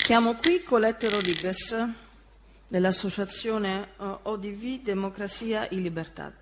Chiamo qui Colette Rodriguez dell'associazione ODV Democrazia y Libertad.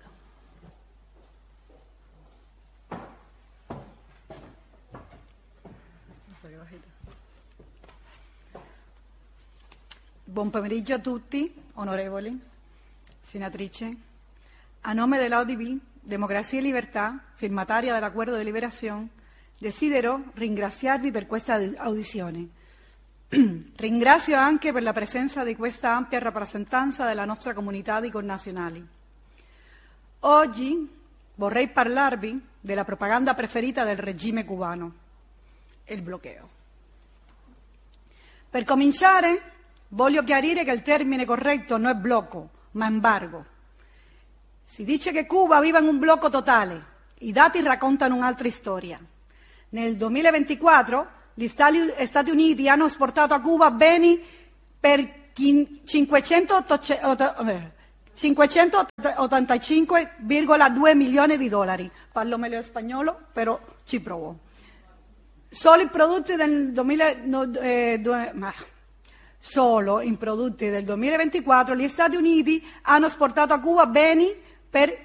Buon pomeriggio a tutti, onorevoli, senatrice. A nome dell'ODV Democrazia e Libertà, firmataria dell'accordo di liberazione, desidero ringraziarvi per questa audizione. Ringrazio anche per la presenza di questa ampia rappresentanza della nostra comunità di connazionali. Oggi vorrei parlarvi della propaganda preferita del regime cubano, il bloccheo. Per cominciare, voglio chiarire che il termine corretto non è blocco, ma embargo. Si dice che Cuba vive in un blocco totale. I dati raccontano un'altra storia. Nel 2024 gli Stati Uniti hanno esportato a Cuba beni per 585,2 milioni di dollari. Parlo meglio spagnolo, però ci provo. Solo i prodotti del 2024 gli Stati Uniti hanno esportato a Cuba beni per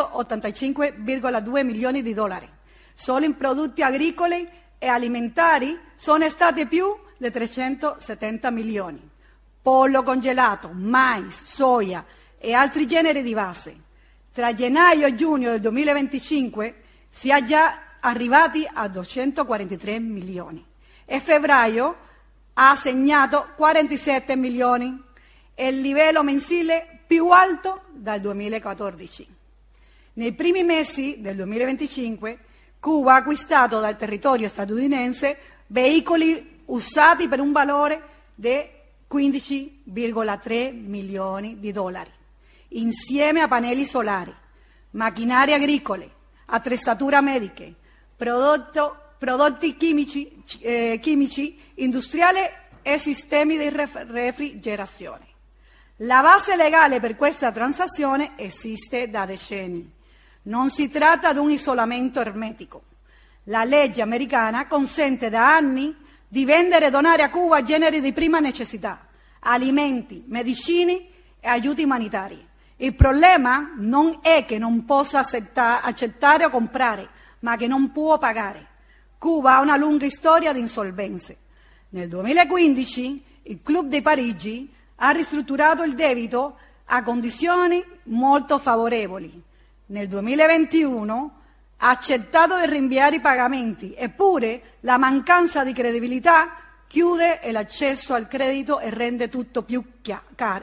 585,2 milioni di dollari. Solo in prodotti agricoli e alimentari sono stati più di 370 milioni. Pollo congelato, mais, soia e altri generi di base. Tra gennaio e giugno del 2025 si è già arrivati a 243 milioni e febbraio ha segnato 47 milioni, il livello mensile più alto dal 2014. Nei primi mesi del 2025 Cuba ha acquistato dal territorio statunitense veicoli usati per un valore di 15,3 milioni di dollari, insieme a pannelli solari, macchinari agricole, attrezzature mediche, prodotti chimici, industriali e sistemi di refrigerazione. La base legale per questa transazione esiste da decenni. Non si tratta di un isolamento ermetico. La legge americana consente da anni di vendere e donare a Cuba generi di prima necessità, alimenti, medicine e aiuti umanitari. Il problema non è che non possa accettare o comprare, ma che non può pagare. Cuba ha una lunga storia di insolvenze. Nel 2015 il Club di Parigi ha ristrutturato il debito a condizioni molto favorevoli. Nel 2021 ha accettato di rinviare i pagamenti, eppure la mancanza di credibilità chiude l'accesso al credito e rende tutto più caro.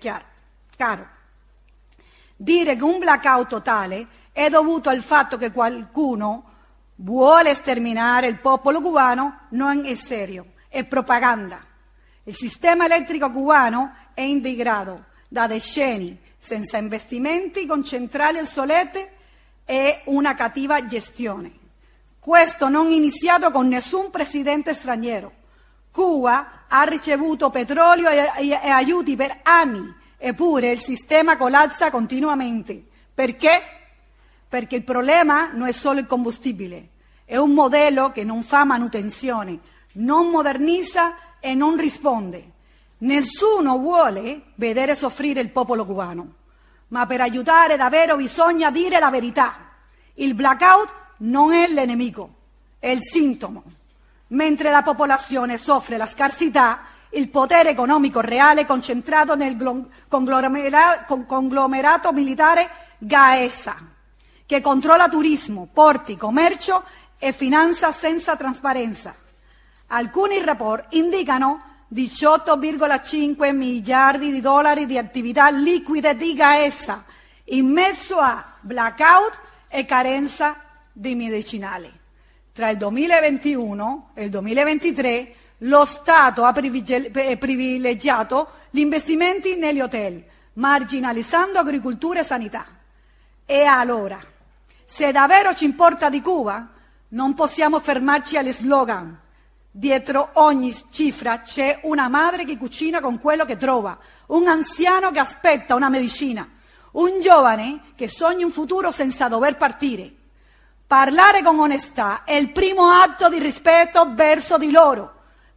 Dire che un blackout totale è dovuto al fatto che qualcuno vuole sterminare il popolo cubano non è serio, è propaganda. Il sistema elettrico cubano è in degrado da decenni, senza investimenti, con centrali obsolete e una cattiva gestione. Questo non è iniziato con nessun presidente straniero. Cuba ha ricevuto petrolio e aiuti per anni, eppure il sistema collassa continuamente. Perché? Perché il problema non è solo il combustibile, è un modello che non fa manutenzione, non modernizza e non risponde. Nessuno vuole vedere soffrire il popolo cubano, ma per aiutare davvero bisogna dire la verità. Il blackout non è il nemico, è il sintomo. Mentre la popolazione soffre la scarsità, il potere economico reale è concentrato nel conglomerato militare Gaesa, che controlla turismo, porti, commercio e finanza senza trasparenza. Alcuni report indicano 18,5 miliardi di dollari di attività liquide di Gaesa, in mezzo a blackout e carenza di medicinali. Tra il 2021 e il 2023 lo Stato ha privilegiato gli investimenti negli hotel, marginalizzando agricoltura e sanità. E allora, se davvero ci importa di Cuba, non possiamo fermarci agli slogan. Dietro ogni cifra c'è una madre che cucina con quello che trova, un anziano che aspetta una medicina, un giovane che sogna un futuro senza dover partire. Parlare con onestà è il primo atto di rispetto verso di loro.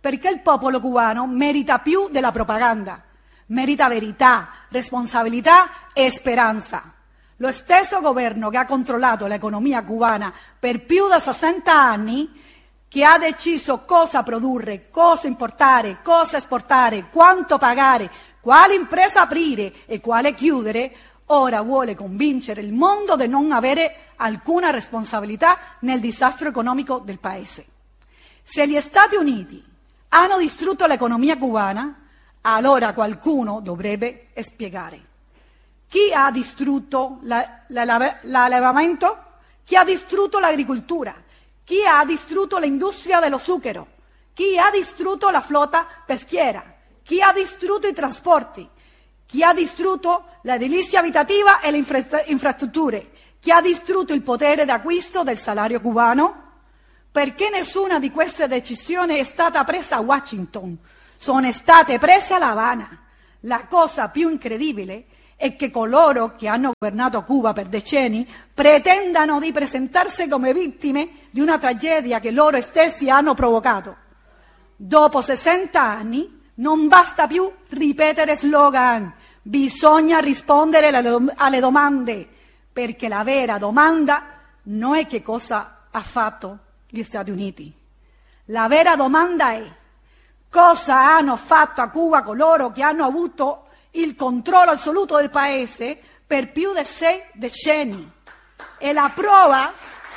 perché il popolo cubano merita più della propaganda, merita verità, responsabilità e speranza. Lo stesso governo che ha controllato l'economia cubana per più di 60 anni, che ha deciso cosa produrre, cosa importare, cosa esportare, quanto pagare, quale impresa aprire e quale chiudere, ora vuole convincere il mondo di non avere alcuna responsabilità nel disastro economico del Paese. Se gli Stati Uniti hanno distrutto l'economia cubana, allora qualcuno dovrebbe spiegare. Chi ha distrutto l'allevamento? Chi ha distrutto l'agricoltura? Chi ha distrutto l'industria dello zucchero? Chi ha distrutto la flotta peschiera? Chi ha distrutto i trasporti? Chi ha distrutto l'edilizia abitativa e le infrastrutture? Chi ha distrutto il potere d'acquisto del salario cubano? Perché nessuna di queste decisioni è stata presa a Washington, sono state prese a La Habana. La cosa più incredibile è che coloro che hanno governato Cuba per decenni pretendano di presentarsi come vittime di una tragedia che loro stessi hanno provocato. Dopo 60 anni non basta più ripetere slogan, bisogna rispondere alle domande, perché la vera domanda non è che cosa ha fatto gli Stati Uniti. La vera domanda è cosa hanno fatto a Cuba coloro che hanno avuto il controllo assoluto del paese per più di 6 decenni. E la prova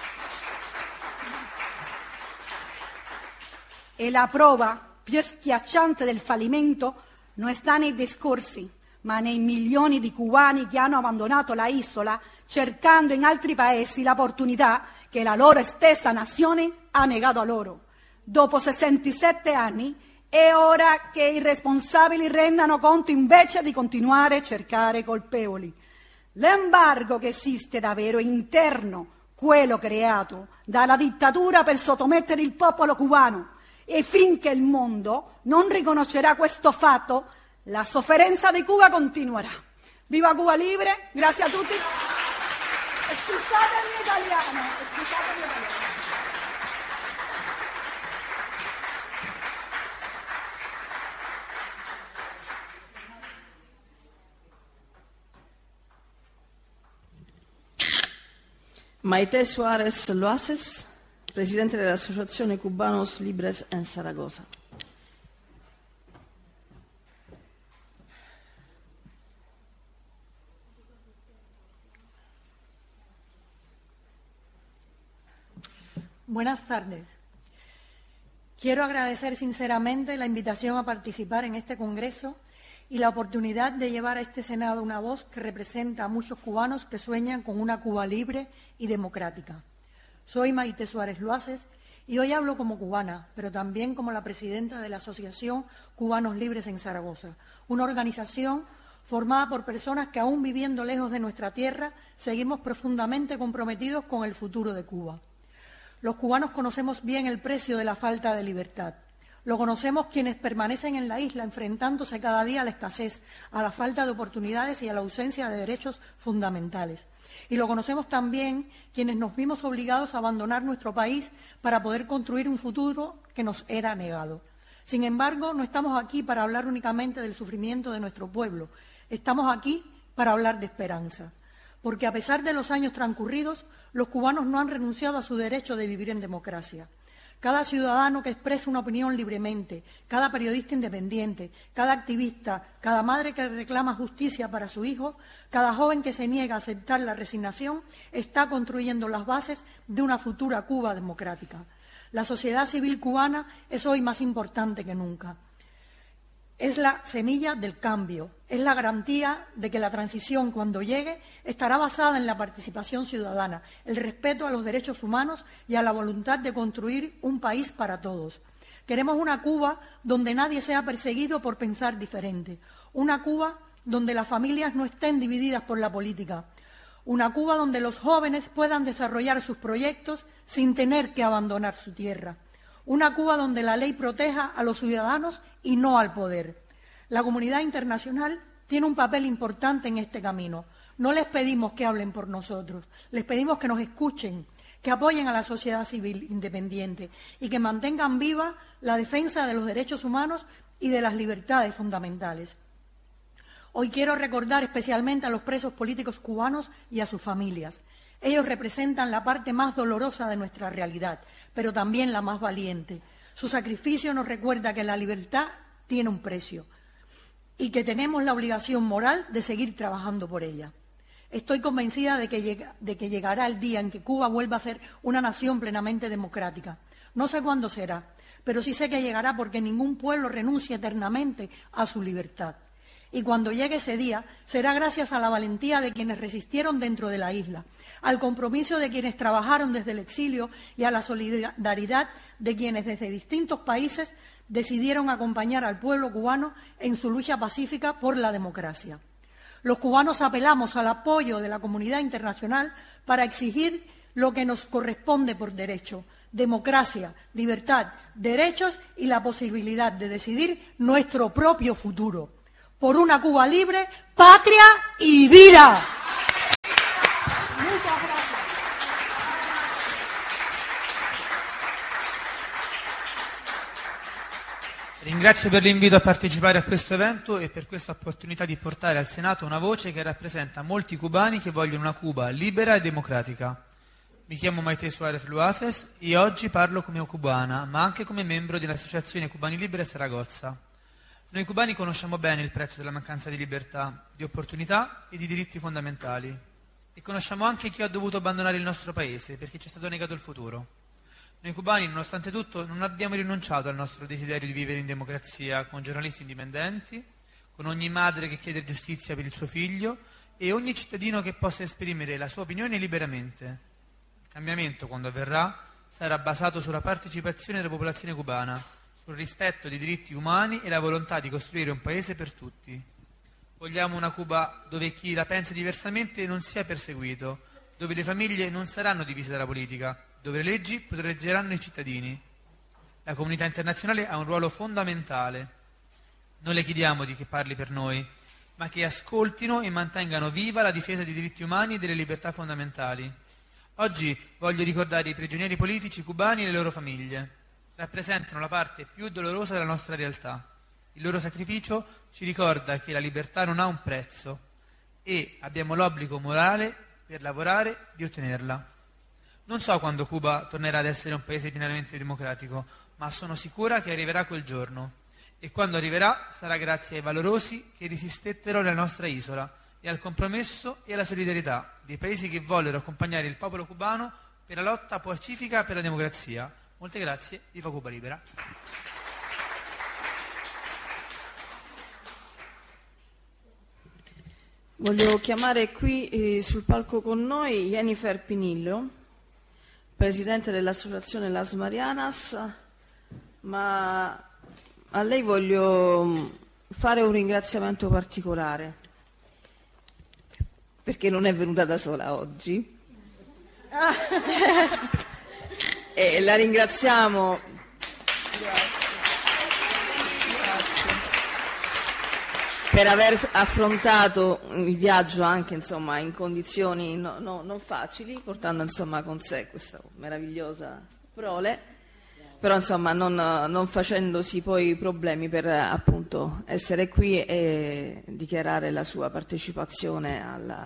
più schiacciante del fallimento non sta nei discorsi, ma nei milioni di cubani che hanno abbandonato la isola cercando in altri paesi l'opportunità che la loro stessa nazione ha negato a loro. Dopo 67 anni è ora che i responsabili rendano conto invece di continuare a cercare colpevoli. L'embargo che esiste davvero è interno, quello creato dalla dittatura per sottomettere il popolo cubano, e finché il mondo non riconoscerà questo fatto, la sofferenza di Cuba continuerà. Viva Cuba Libre, grazie a tutti. Scusatemi italiano. Maite Suárez Loaces, presidente de la Asociación Cubanos Libres en Zaragoza. Buenas tardes. Quiero agradecer sinceramente la invitación a participar en este congreso y la oportunidad de llevar a este Senado una voz que representa a muchos cubanos que sueñan con una Cuba libre y democrática. Soy Maite Suárez Loaces y hoy hablo como cubana, pero también como la presidenta de la Asociación Cubanos Libres en Zaragoza, una organización formada por personas que, aún viviendo lejos de nuestra tierra, seguimos profundamente comprometidos con el futuro de Cuba. Los cubanos conocemos bien el precio de la falta de libertad. Lo conocemos quienes permanecen en la isla enfrentándose cada día a la escasez, a la falta de oportunidades y a la ausencia de derechos fundamentales. Y lo conocemos también quienes nos vimos obligados a abandonar nuestro país para poder construir un futuro que nos era negado. Sin embargo, no estamos aquí para hablar únicamente del sufrimiento de nuestro pueblo. Estamos aquí para hablar de esperanza. Porque a pesar de los años transcurridos, los cubanos no han renunciado a su derecho de vivir en democracia. Cada ciudadano que expresa una opinión libremente, cada periodista independiente, cada activista, cada madre que reclama justicia para su hijo, cada joven que se niega a aceptar la resignación, está construyendo las bases de una futura Cuba democrática. La sociedad civil cubana es hoy más importante que nunca. Es la semilla del cambio, es la garantía de que la transición, cuando llegue, estará basada en la participación ciudadana, el respeto a los derechos humanos y a la voluntad de construir un país para todos. Queremos una Cuba donde nadie sea perseguido por pensar diferente, una Cuba donde las familias no estén divididas por la política, una Cuba donde los jóvenes puedan desarrollar sus proyectos sin tener que abandonar su tierra. Una Cuba donde la ley proteja a los ciudadanos y no al poder. La comunidad internacional tiene un papel importante en este camino. No les pedimos que hablen por nosotros, les pedimos que nos escuchen, que apoyen a la sociedad civil independiente y que mantengan viva la defensa de los derechos humanos y de las libertades fundamentales. Hoy quiero recordar especialmente a los presos políticos cubanos y a sus familias. Ellos representan la parte más dolorosa de nuestra realidad, pero también la más valiente. Su sacrificio nos recuerda que la libertad tiene un precio y que tenemos la obligación moral de seguir trabajando por ella. Estoy convencida de que llegará el día en que Cuba vuelva a ser una nación plenamente democrática. No sé cuándo será, pero sí sé que llegará porque ningún pueblo renuncia eternamente a su libertad. Y cuando llegue ese día, será gracias a la valentía de quienes resistieron dentro de la isla, al compromiso de quienes trabajaron desde el exilio y a la solidaridad de quienes desde distintos países decidieron acompañar al pueblo cubano en su lucha pacífica por la democracia. Los cubanos apelamos al apoyo de la comunidad internacional para exigir lo que nos corresponde por derecho: democracia, libertad, derechos y la posibilidad de decidir nuestro propio futuro. Por una Cuba libre, patria y vida. Muchas gracias. Ringrazio per l'invito a partecipare a questo evento e per questa opportunità di portare al Senato una voce che rappresenta molti cubani che vogliono una Cuba libera e democratica. Mi chiamo Maite Suarez Luaces e oggi parlo come cubana, ma anche come membro dell'Associazione Cubani Liberi Saragozza. Noi cubani conosciamo bene il prezzo della mancanza di libertà, di opportunità e di diritti fondamentali. E conosciamo anche chi ha dovuto abbandonare il nostro paese perché ci è stato negato il futuro. Noi cubani, nonostante tutto, non abbiamo rinunciato al nostro desiderio di vivere in democrazia, con giornalisti indipendenti, con ogni madre che chiede giustizia per il suo figlio e ogni cittadino che possa esprimere la sua opinione liberamente. Il cambiamento, quando avverrà, sarà basato sulla partecipazione della popolazione cubana, sul rispetto dei diritti umani e la volontà di costruire un paese per tutti. Vogliamo una Cuba dove chi la pensa diversamente non sia perseguito, dove le famiglie non saranno divise dalla politica, dove le leggi proteggeranno i cittadini. La comunità internazionale ha un ruolo fondamentale. Non le chiediamo di che parli per noi, ma che ascoltino e mantengano viva la difesa dei diritti umani e delle libertà fondamentali. Oggi voglio ricordare i prigionieri politici cubani e le loro famiglie. Rappresentano la parte più dolorosa della nostra realtà. Il loro sacrificio ci ricorda che la libertà non ha un prezzo e abbiamo l'obbligo morale per lavorare di ottenerla. Non so quando Cuba tornerà ad essere un paese pienamente democratico, ma sono sicura che arriverà quel giorno. E quando arriverà sarà grazie ai valorosi che resistettero nella nostra isola e al compromesso e alla solidarietà dei paesi che vollero accompagnare il popolo cubano per la lotta pacifica per la democrazia. Molte grazie, viva Cuba Libera. Voglio chiamare qui sul palco con noi Jennifer Pinillo, presidente dell'associazione Las Marianas, ma a lei voglio fare un ringraziamento particolare, perché non è venuta da sola oggi. E la ringraziamo. Per aver affrontato il viaggio anche in condizioni non facili, portando con sé questa meravigliosa prole, però non facendosi poi problemi per appunto essere qui e dichiarare la sua partecipazione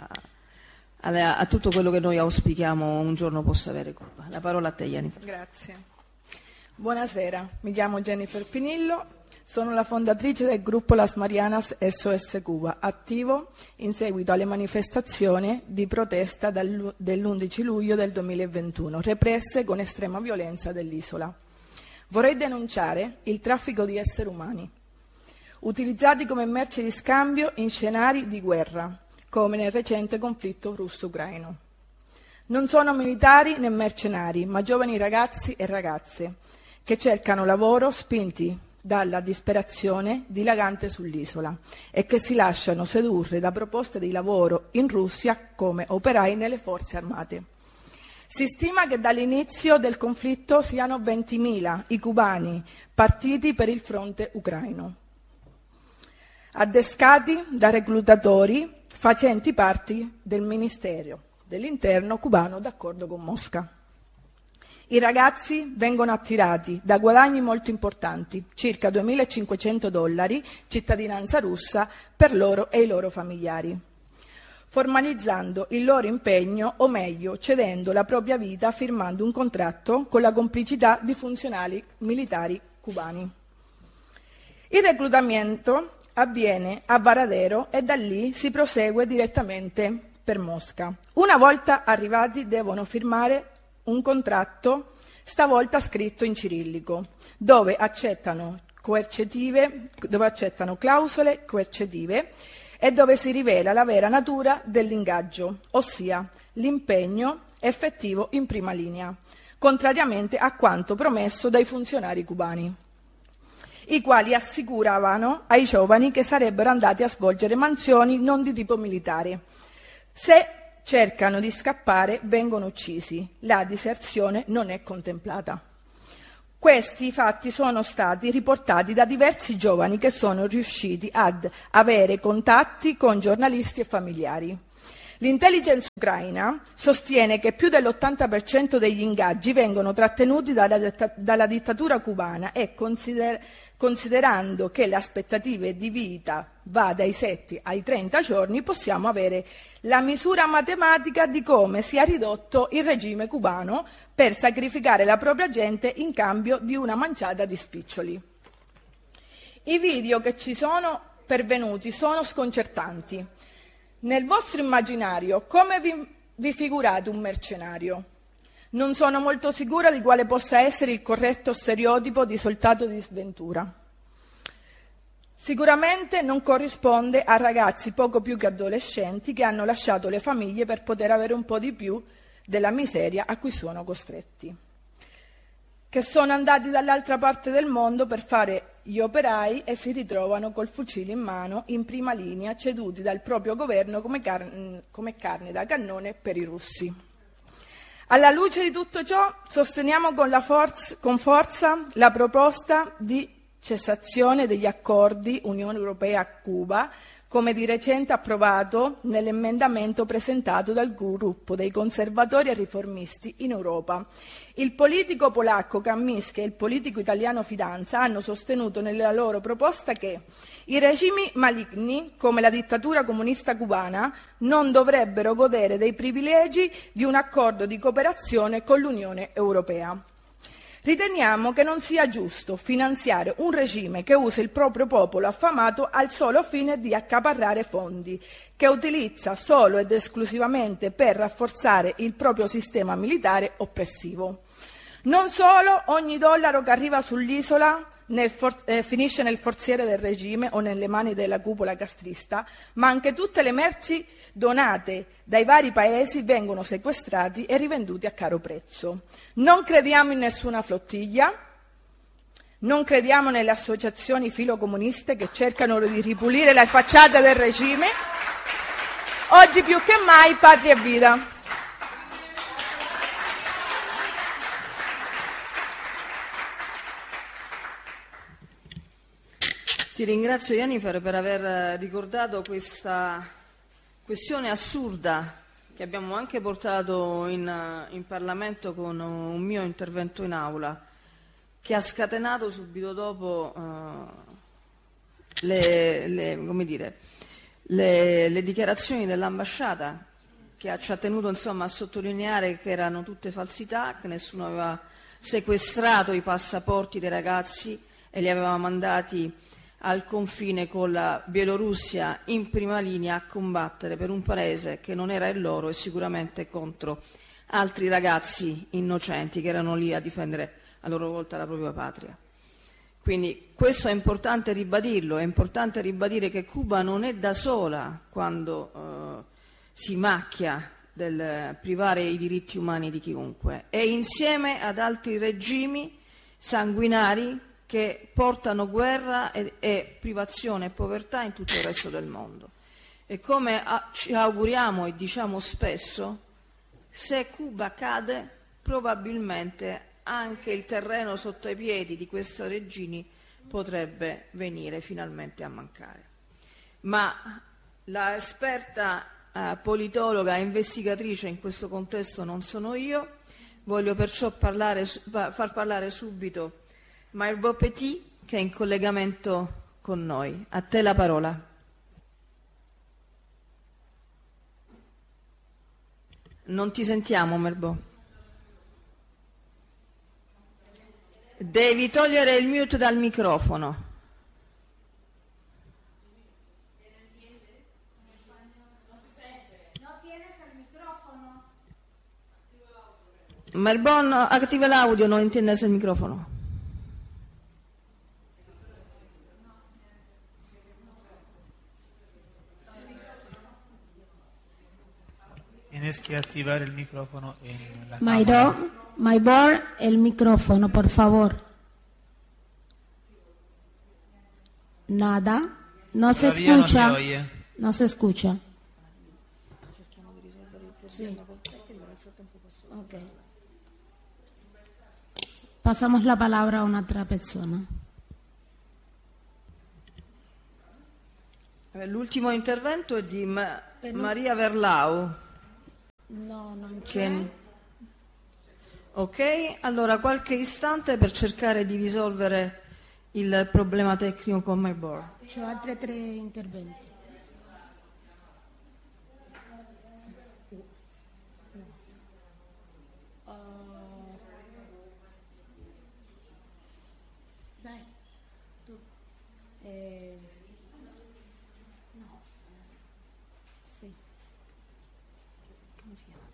a tutto quello che noi auspichiamo un giorno possa avere Cuba. La parola a te, Jennifer. Grazie. Buonasera, mi chiamo Jennifer Pinillo. Sono la fondatrice del gruppo Las Marianas SOS Cuba, attivo in seguito alle manifestazioni di protesta dell'11 luglio del 2021, represse con estrema violenza dell'isola. Vorrei denunciare il traffico di esseri umani, utilizzati come merce di scambio in scenari di guerra, come nel recente conflitto russo-ucraino. Non sono militari né mercenari, ma giovani ragazzi e ragazze che cercano lavoro spinti dalla disperazione dilagante sull'isola e che si lasciano sedurre da proposte di lavoro in Russia come operai nelle forze armate. Si stima che dall'inizio del conflitto siano 20.000 i cubani partiti per il fronte ucraino, addescati da reclutatori facenti parte del Ministero dell'Interno cubano d'accordo con Mosca. I ragazzi vengono attirati da guadagni molto importanti, circa $2.500, cittadinanza russa, per loro e i loro familiari, formalizzando il loro impegno, o meglio, cedendo la propria vita firmando un contratto con la complicità di funzionari militari cubani. Il reclutamento avviene a Varadero e da lì si prosegue direttamente per Mosca. Una volta arrivati devono firmare un contratto, stavolta scritto in cirillico, dove accettano clausole coercitive e dove si rivela la vera natura dell'ingaggio, ossia l'impegno effettivo in prima linea, contrariamente a quanto promesso dai funzionari cubani, i quali assicuravano ai giovani che sarebbero andati a svolgere mansioni non di tipo militare. Se cercano di scappare, vengono uccisi. La diserzione non è contemplata. Questi fatti sono stati riportati da diversi giovani che sono riusciti ad avere contatti con giornalisti e familiari. L'intelligence ucraina sostiene che più dell'80% degli ingaggi vengono trattenuti dalla dittatura cubana e considerando che le aspettative di vita va dai 7 ai 30 giorni, possiamo avere la misura matematica di come sia ridotto il regime cubano per sacrificare la propria gente in cambio di una manciata di spiccioli. I video che ci sono pervenuti sono sconcertanti. Nel vostro immaginario, come vi figurate un mercenario? Non sono molto sicura di quale possa essere il corretto stereotipo di soldato di sventura. Sicuramente non corrisponde a ragazzi poco più che adolescenti che hanno lasciato le famiglie per poter avere un po' di più della miseria a cui sono costretti, che sono andati dall'altra parte del mondo per fare gli operai e si ritrovano col fucile in mano in prima linea, ceduti dal proprio governo come carne da cannone per i russi. Alla luce di tutto ciò sosteniamo con forza la proposta di cessazione degli accordi Unione Europea-Cuba, come di recente approvato nell'emendamento presentato dal gruppo dei conservatori e riformisti in Europa. Il politico polacco Kamminski e il politico italiano Fidanza hanno sostenuto nella loro proposta che i regimi maligni, come la dittatura comunista cubana, non dovrebbero godere dei privilegi di un accordo di cooperazione con l'Unione Europea. Riteniamo che non sia giusto finanziare un regime che usa il proprio popolo affamato al solo fine di accaparrare fondi, che utilizza solo ed esclusivamente per rafforzare il proprio sistema militare oppressivo. Non solo ogni dollaro che arriva sull'isola finisce nel forziere del regime o nelle mani della cupola castrista, ma anche tutte le merci donate dai vari paesi vengono sequestrati e rivenduti a caro prezzo. Non crediamo in nessuna flottiglia, non crediamo nelle associazioni filocomuniste che cercano di ripulire le facciate del regime. Oggi più che mai patria e vita. Ti ringrazio Jennifer per aver ricordato questa questione assurda che abbiamo anche portato in Parlamento con un mio intervento in aula, che ha scatenato subito dopo le dichiarazioni dell'ambasciata, che ci ha tenuto a sottolineare che erano tutte falsità, che nessuno aveva sequestrato i passaporti dei ragazzi e li aveva mandati al confine con la Bielorussia in prima linea a combattere per un paese che non era il loro e sicuramente contro altri ragazzi innocenti che erano lì a difendere a loro volta la propria patria. Quindi questo è importante ribadirlo, è importante ribadire che Cuba non è da sola quando si macchia del privare i diritti umani di chiunque, è insieme ad altri regimi sanguinari che portano guerra e privazione e povertà in tutto il resto del mondo. E come ci auguriamo e diciamo spesso, se Cuba cade, probabilmente anche il terreno sotto i piedi di questi regimi potrebbe venire finalmente a mancare. Ma la esperta politologa e investigatrice in questo contesto non sono io, Voglio perciò far parlare subito Margot Petit, che è in collegamento con noi. A te la parola. Non ti sentiamo, Margot. Devi togliere il mute dal microfono. Melbourne, activa l'audio, no entiendes el micrófono. Tienes que activar el micrófono en la Melbourne, el micrófono, por favor. Nada. No se Todavía escucha. no te oye. No se escucha. Sí. Okay. Pasamos la palabra a un'altra persona. L'ultimo intervento è di Maria Verlau. No, non c'è. Ok, allora qualche istante per cercare di risolvere il problema tecnico con Melbourne. C'ho altri 3 interventi. Dai, tu. No. Sì. Come si chiama?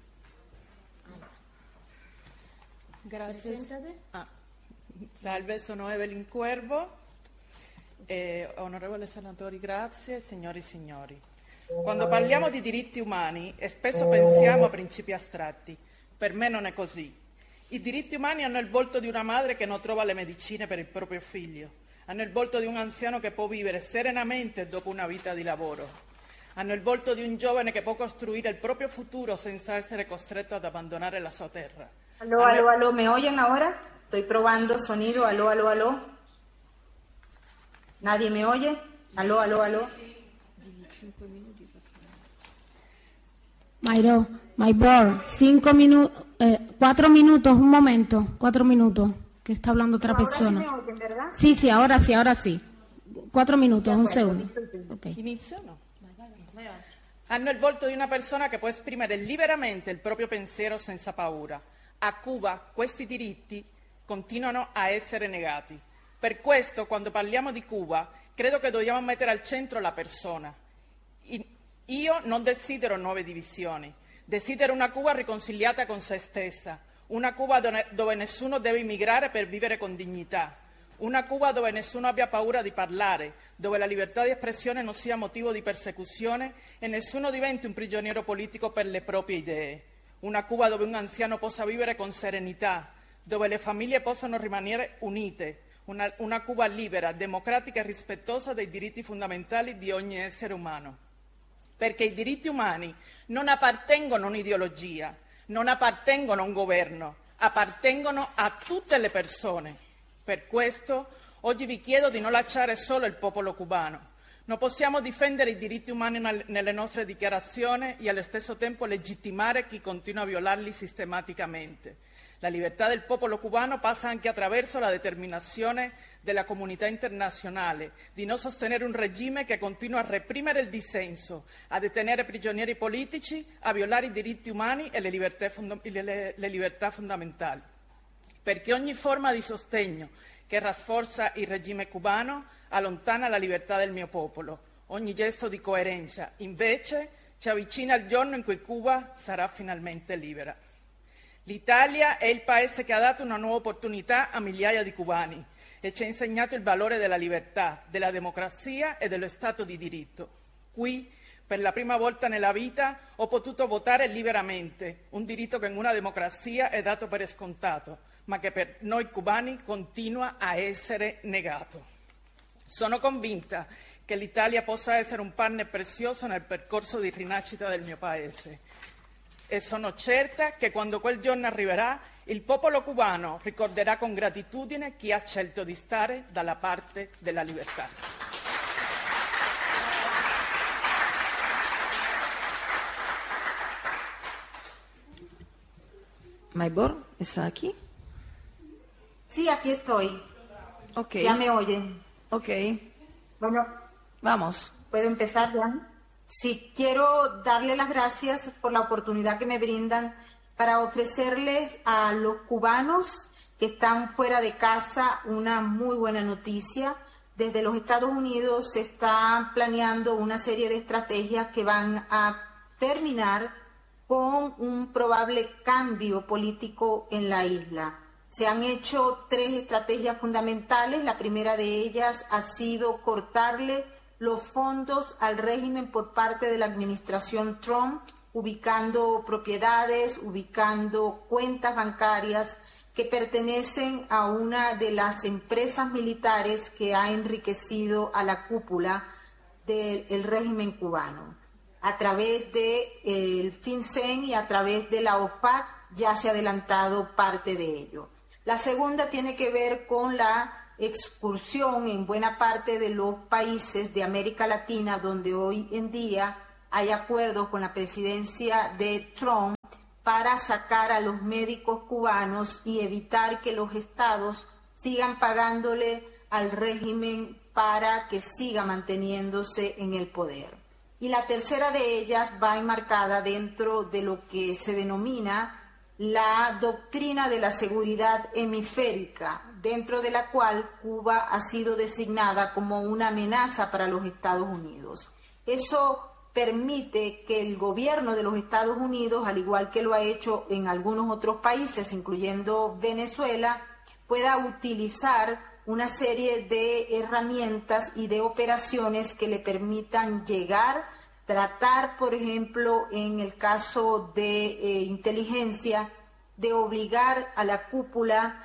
Grazie. Presentate. Salve, sono Evelyn Cuervo. Onorevoli senatori, grazie, signori e signori. Quando parliamo di diritti umani spesso pensiamo a principi astratti. Per me non è così. I diritti umani hanno il volto di una madre che non trova le medicine per il proprio figlio. Hanno il volto di un anziano che può vivere serenamente dopo una vita di lavoro. Hanno il volto di un giovane che può costruire il proprio futuro senza essere costretto ad abbandonare la sua terra. Aló, ¿me oyen ahora? Estoy probando sonido, aló. ¿Nadie me oye? Aló. Melbourne, 5 minutos, 4 minutos, un momento, 4 minutos, que está hablando otra persona. Ahora sí me oyen, ¿verdad? Sí, ahora sí. 4 minutos, un segundo. Okay. Inizio? No. Hanno il volto di una persona che può esprimere liberamente il proprio pensiero senza paura. A Cuba questi diritti continuano a essere negati. Per questo, quando parliamo di Cuba, credo che dobbiamo mettere al centro la persona. Io non desidero nuove divisioni, desidero una Cuba riconciliata con se stessa, una Cuba dove nessuno deve immigrare per vivere con dignità, una Cuba dove nessuno abbia paura di parlare, dove la libertà di espressione non sia motivo di persecuzione e nessuno diventi un prigioniero politico per le proprie idee, una Cuba dove un anziano possa vivere con serenità, dove le famiglie possano rimanere unite, una Cuba libera, democratica e rispettosa dei diritti fondamentali di ogni essere umano. Perché i diritti umani non appartengono a un'ideologia, non appartengono a un governo, appartengono a tutte le persone. Per questo oggi vi chiedo di non lasciare solo il popolo cubano. Non possiamo difendere i diritti umani nelle nostre dichiarazioni e allo stesso tempo legittimare chi continua a violarli sistematicamente. La libertà del popolo cubano passa anche attraverso la determinazione della comunità internazionale di non sostenere un regime che continua a reprimere il dissenso, a detenere prigionieri politici, a violare i diritti umani e le libertà fondamentali. Perché ogni forma di sostegno che rafforza il regime cubano allontana la libertà del mio popolo. Ogni gesto di coerenza, invece, ci avvicina al giorno in cui Cuba sarà finalmente libera. L'Italia è il paese che ha dato una nuova opportunità a migliaia di cubani e ci ha insegnato il valore della libertà, della democrazia e dello Stato di diritto. Qui, per la prima volta nella vita, ho potuto votare liberamente, un diritto che in una democrazia è dato per scontato, ma che per noi cubani continua a essere negato. Sono convinta che l'Italia possa essere un partner prezioso nel percorso di rinascita del mio paese. E sono certa che quando quel giorno arriverà, il popolo cubano ricorderà con gratitudine chi ha scelto di stare dalla parte della libertà. Maybor, ¿está aquí? Sí, aquí estoy. Ok. Ya me oyen. Ok. Bueno, vamos. ¿Puedo empezar ya? Sí, quiero darle las gracias por la oportunidad que me brindan para ofrecerles a los cubanos que están fuera de casa una muy buena noticia. Desde los Estados Unidos se está planeando una serie de estrategias que van a terminar con un probable cambio político en la isla. Se han hecho 3 estrategias fundamentales. La primera de ellas ha sido cortarle los fondos al régimen por parte de la administración Trump, ubicando propiedades, ubicando cuentas bancarias que pertenecen a una de las empresas militares que ha enriquecido a la cúpula del régimen cubano. A través del FinCEN y a través de la OPAC ya se ha adelantado parte de ello. La segunda tiene que ver con la expulsión en buena parte de los países de América Latina, donde hoy en día hay acuerdos con la presidencia de Trump para sacar a los médicos cubanos y evitar que los estados sigan pagándole al régimen para que siga manteniéndose en el poder. Y la tercera de ellas va enmarcada dentro de lo que se denomina la doctrina de la seguridad hemisférica, dentro de la cual Cuba ha sido designada como una amenaza para los Estados Unidos. Eso permite que el gobierno de los Estados Unidos, al igual que lo ha hecho en algunos otros países, incluyendo Venezuela, pueda utilizar una serie de herramientas y de operaciones que le permitan llegar, tratar, por ejemplo, en el caso de inteligencia, de obligar a la cúpula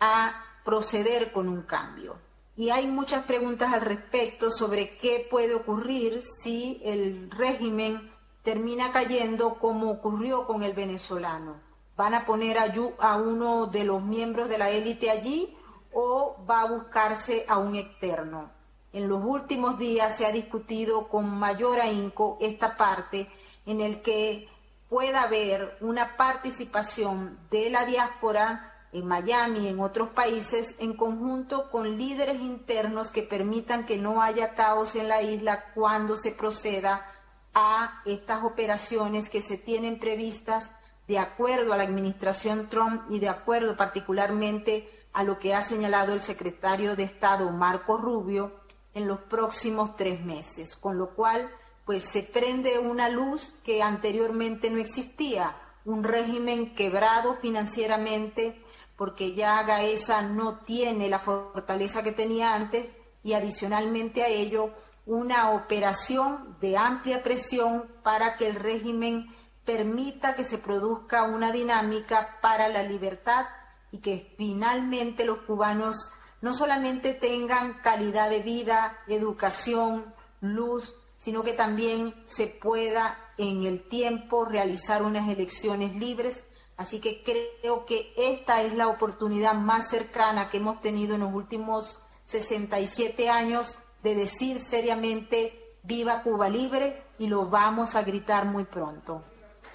a proceder con un cambio. Y hay muchas preguntas al respecto sobre qué puede ocurrir si el régimen termina cayendo como ocurrió con el venezolano. ¿Van a poner a uno de los miembros de la élite allí o va a buscarse a un externo? En los últimos días se ha discutido con mayor ahínco esta parte en el que pueda haber una participación de la diáspora en Miami y en otros países en conjunto con líderes internos que permitan que no haya caos en la isla cuando se proceda a estas operaciones que se tienen previstas de acuerdo a la administración Trump y de acuerdo particularmente a lo que ha señalado el secretario de Estado Marco Rubio en los próximos 3 meses, con lo cual pues se prende una luz que anteriormente no existía, un régimen quebrado financieramente porque ya Gaesa no tiene la fortaleza que tenía antes y adicionalmente a ello una operación de amplia presión para que el régimen permita que se produzca una dinámica para la libertad y que finalmente los cubanos no solamente tengan calidad de vida, educación, luz, sino que también se pueda en el tiempo realizar unas elecciones libres. Así que creo que esta es la oportunidad más cercana que hemos tenido en los últimos 67 años de decir seriamente viva Cuba libre, y lo vamos a gritar muy pronto.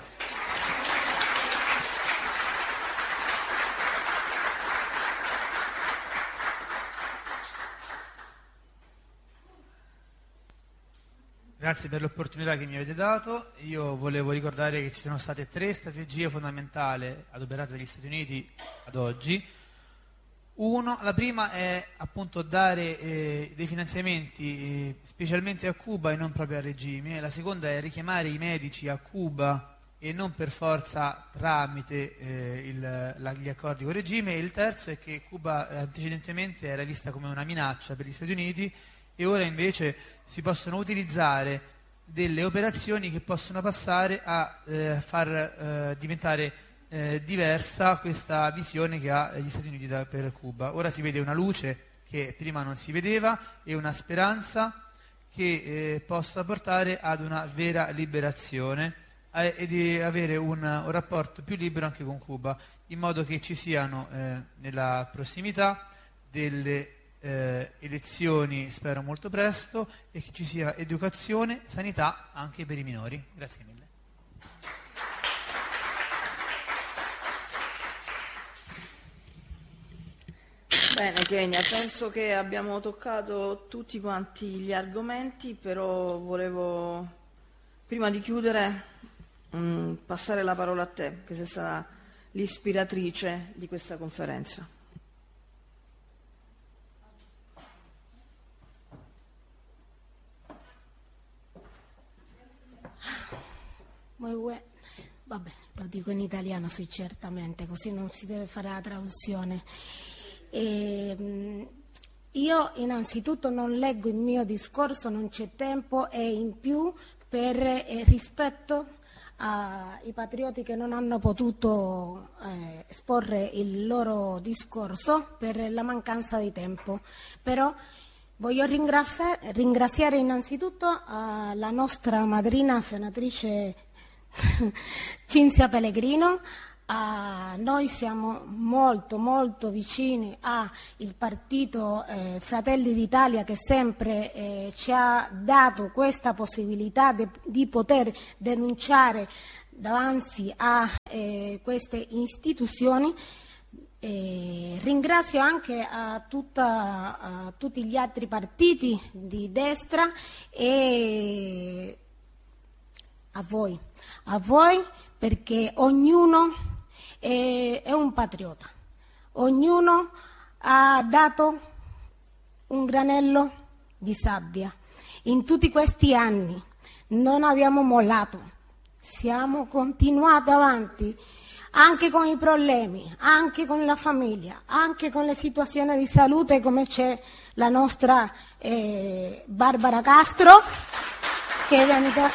Grazie per l'opportunità che mi avete dato. Io volevo ricordare che ci sono state 3 strategie fondamentali adoperate dagli Stati Uniti ad oggi. La prima è appunto dare dei finanziamenti specialmente a Cuba e non proprio al regime. La seconda è richiamare i medici a Cuba e non per forza tramite gli accordi con il regime. E il terzo è che Cuba antecedentemente era vista come una minaccia per gli Stati Uniti e ora invece si possono utilizzare delle operazioni che possono passare a far diventare diversa questa visione che ha gli Stati Uniti per Cuba. Ora si vede una luce che prima non si vedeva e una speranza che possa portare ad una vera liberazione e di avere un rapporto più libero anche con Cuba, in modo che ci siano nella prossimità delle elezioni, spero molto presto, e che ci sia educazione, sanità anche per i minori. Grazie mille. Bene Kenia, penso che abbiamo toccato tutti quanti gli argomenti, però volevo, prima di chiudere, passare la parola a te, che sei stata l'ispiratrice di questa conferenza. Vabbè, lo dico in italiano, sì, certamente, così non si deve fare la traduzione. Io innanzitutto non leggo il mio discorso, non c'è tempo, e in più per rispetto ai patrioti che non hanno potuto esporre il loro discorso per la mancanza di tempo. Però voglio ringraziare innanzitutto la nostra madrina senatrice Cinzia Pellegrino. Noi siamo molto vicini al partito Fratelli d'Italia, che sempre ci ha dato questa possibilità di poter denunciare davanti a queste istituzioni. Ringrazio anche a tutti gli altri partiti di destra e a voi perché ognuno è un patriota, ognuno ha dato un granello di sabbia. In tutti questi anni non abbiamo mollato, siamo continuati avanti, anche con i problemi, anche con la famiglia, anche con le situazioni di salute, come c'è la nostra Barbara Castro, che è venuta.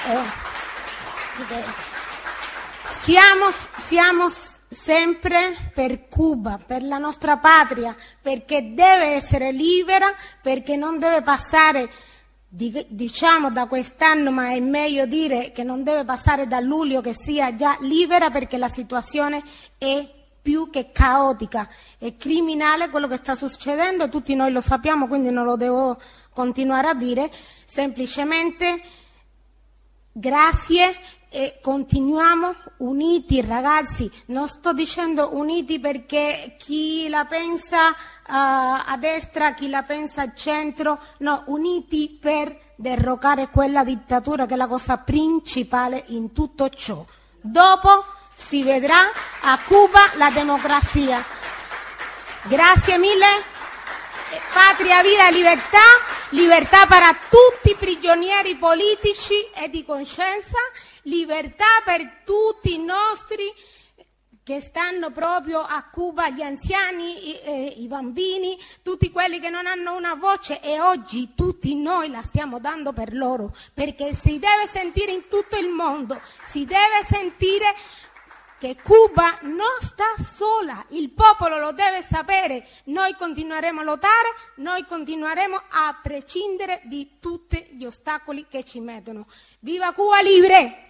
Siamo sempre per Cuba, per la nostra patria, perché deve essere libera, perché non deve passare, diciamo da quest'anno, ma è meglio dire che non deve passare da luglio, che sia già libera, perché la situazione è più che caotica, è criminale quello che sta succedendo, tutti noi lo sappiamo, quindi non lo devo continuare a dire, semplicemente grazie. E continuiamo uniti, ragazzi. Non sto dicendo uniti perché chi la pensa a destra, chi la pensa al centro, no, uniti per derrocare quella dittatura, che è la cosa principale in tutto ciò. Dopo si vedrà a Cuba la democrazia. Grazie mille. Patria, vida, libertà per tutti i prigionieri politici e di coscienza, libertà per tutti i nostri che stanno proprio a Cuba, gli anziani, i bambini, tutti quelli che non hanno una voce, e oggi tutti noi la stiamo dando per loro, perché si deve sentire in tutto il mondo, si deve sentire che Cuba non sta sola, il popolo lo deve sapere. Noi continueremo a lottare, noi continueremo a prescindere di tutti gli ostacoli che ci mettono. Viva Cuba libre!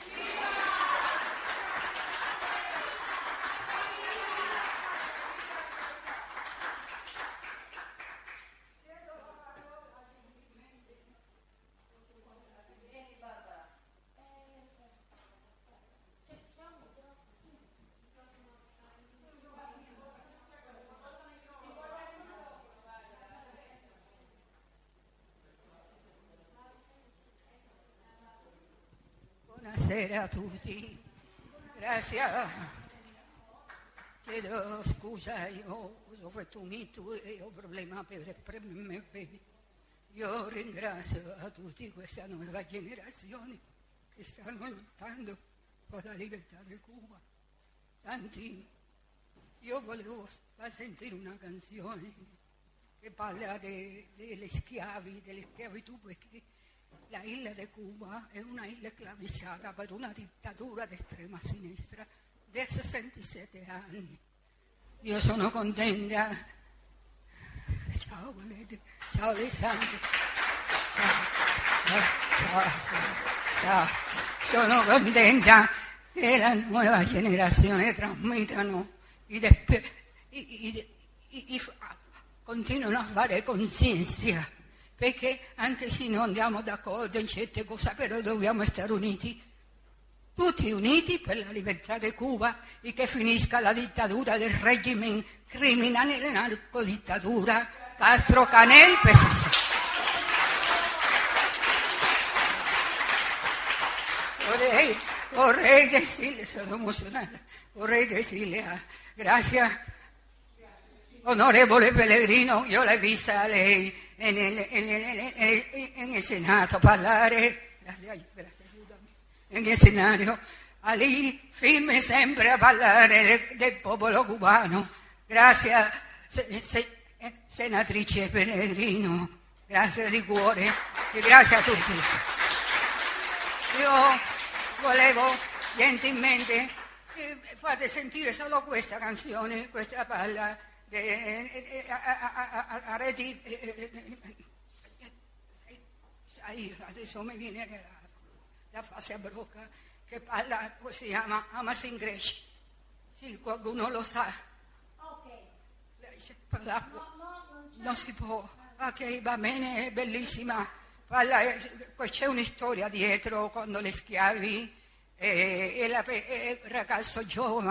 Buonasera a tutti, grazie. Chiedo scusa, io ho fatto un ito e ho problemi per esprimermi bene. Io ringrazio a tutti questa nuova generazione che stanno lottando per la libertà di Cuba. Tanti, io volevo far sentire una canzone che parla delle schiavi, delle schiavitù, perché la isla di Cuba è una isla sclavizzata per una dittatura di estrema sinistra da 67 anni. Io sono contenta. Ciao, volete. Ciao Alessandro. Ciao. Sono contenta che la nuova generazione trasmettano continuano a fare coscienza. Perché anche se non andiamo d'accordo in certe cose, però dobbiamo stare uniti tutti uniti per la libertà di Cuba e che finisca la dittatura del regime criminale e narcodittatura Castro Canel PSC. Vorrei decirle, sono emozionata, vorrei decirle gracias, onorevole Pellegrino, io l'ho vista a lei en el Senato parlare, grazie, aiutami, en el Senario, a lei firme sempre a parlare del popolo cubano. Grazie, senatrice Pellegrino, grazie di cuore e grazie a tutti. Io volevo gentilmente fate sentire solo questa canzone, questa parla a reti. Adesso mi viene la fase a brocca che parla, si chiama Amas in Grecia. Sì, qualcuno lo sa. Ok. Non si può. Ok, va bene, è bellissima. C'è una storia dietro quando le schiavi e il ragazzo giovane